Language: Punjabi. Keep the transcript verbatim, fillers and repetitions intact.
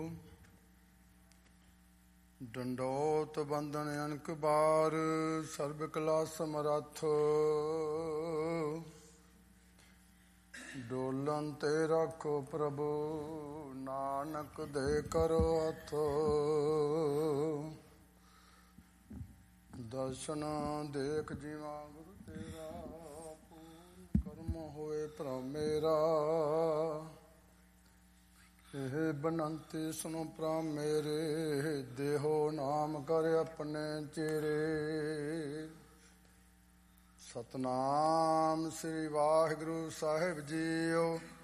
ਡੰਡੋਤ ਬੰਧਨ ਅਨਕ ਬਾਰ, ਸਰਬ ਕਲਾ ਸਮਰੱਥ। ਡੋਲਨ ਤੇ ਰੱਖੋ ਪ੍ਰਭੂ, ਨਾਨਕ ਦੇ ਕਰੋ ਹੱਥ। ਦਰਸ਼ਨ ਦੇਖ ਜੀਵਾ ਗੁਰੂ ਤੇਰਾ, ਪੂਰਨ ਕਰਮ ਹੋਏ ਭਰਮ ਮੇਰਾ। ਇਹ ਬਨੰਤੀ ਸੁਣੋ ਭਰਾ ਮੇਰੇ, ਦੇਹੋ ਨਾਮ ਕਰ ਆਪਣੇ ਚੇਰੇ। ਸਤਨਾਮ ਸ੍ਰੀ ਵਾਹਿਗੁਰੂ ਸਾਹਿਬ ਜੀਓ।